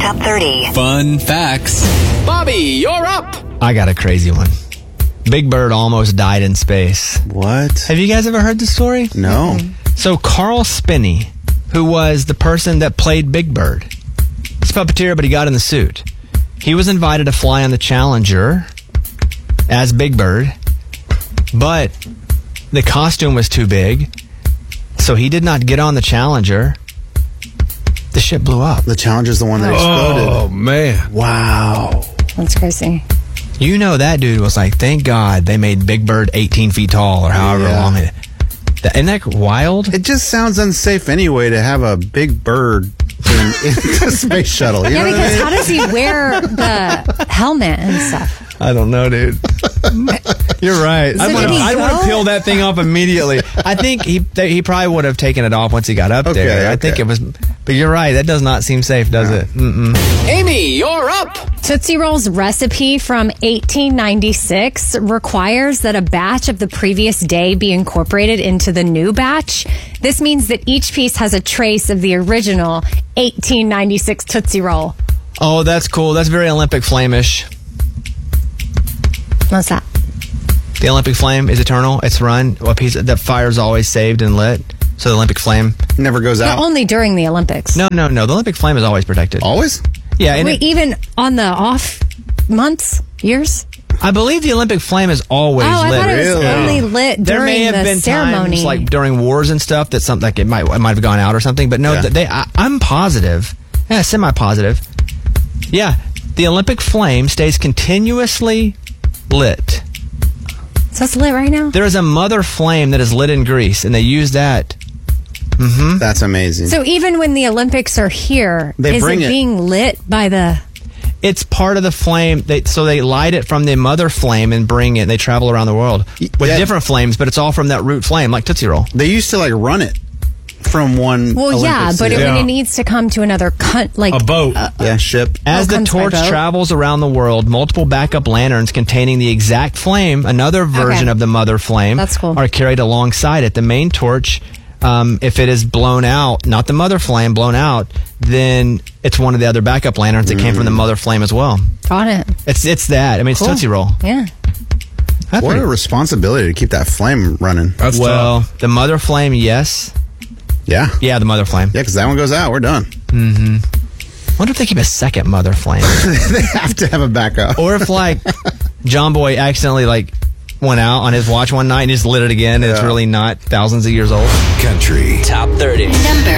Top 30. Fun facts. Bobby, you're up. I got a crazy one. Big Bird almost died in space. What? Have you guys ever heard this story? No. So Carl Spinney, who was the person that played Big Bird, he's a puppeteer, but he got in the suit. He was invited to fly on the Challenger as Big Bird, but the costume was too big, so he did not get on the Challenger. The ship blew up. The Challenger's the one that exploded. Oh, man. Wow. That's crazy. You know that dude was like, thank God they made Big Bird 18 feet tall or however long it is. Isn't that wild? It just sounds unsafe anyway to have a big bird in the space shuttle. You know what I Because mean? how does he wear the helmet and stuff? I don't know, dude. You're right. So did he I would have go? peeled that thing off immediately. I think he probably would have taken it off once he got up there. I think it was, but you're right. That does not seem safe, does it? Mm-mm. Amy, you're up. Tootsie Roll's recipe from 1896 requires that a batch of the previous day be incorporated into the new batch. This means that each piece has a trace of the original 1896 Tootsie Roll. Oh, that's cool. That's very Olympic Flame-ish. What's that? The Olympic Flame is eternal. It's run. A piece that fire's always saved and lit. So the Olympic Flame never goes out. Not only during the Olympics. No. The Olympic Flame is always protected. Always? Yeah. And Wait, even on the off months, years? I believe the Olympic Flame is always lit. I thought it was only lit There may during have the been ceremony. times, like during wars and stuff, that something like it might have gone out or something. But no, I'm positive. Yeah, semi-positive. Yeah, the Olympic Flame stays continuously lit. So it's lit right now? There is a mother flame that is lit in Greece, and they use that. Mm-hmm. That's amazing. So even when the Olympics are here, is it being lit by the... It's part of the flame. So they light it from the mother flame and bring it. They travel around the world with different flames, but it's all from that root flame, like Tootsie Roll. They used to run it from one. Well, Olympics yeah, but to the when other. it needs to come to another like a boat, ship. As the torch travels around the world, multiple backup lanterns containing the exact flame, another version of the mother flame, That's cool. are carried alongside it. The main torch, if it is blown out, not the mother flame blown out, then it's one of the other backup lanterns that came from the mother flame as well. Got it. It's that. I mean, it's Cool. Tootsie Roll. Yeah. What a responsibility to keep that flame running. That's the mother flame, yes. Yeah. Yeah, the mother flame. Yeah, because that one goes out, we're done. Mm-hmm. Wonder if they keep a second mother flame. They have to have a backup. Or if, like, John Boy accidentally, went out on his watch one night and just lit it again, and it's really not thousands of years old. Country Top 30. Number